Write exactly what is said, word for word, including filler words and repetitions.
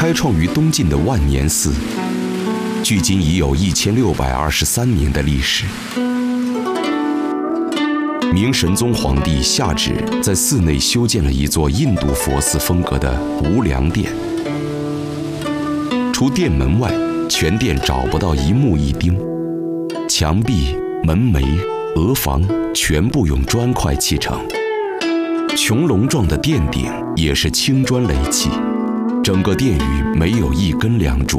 开创于东晋的万年寺，距今已有一千六百二十三年的历史。明神宗皇帝下旨在寺内修建了一座印度佛寺风格的无量殿，除殿门外，全殿找不到一木一钉，墙壁、门楣、额房全部用砖块砌成，穹隆状的殿顶也是青砖垒砌，整个殿宇没有一根梁柱。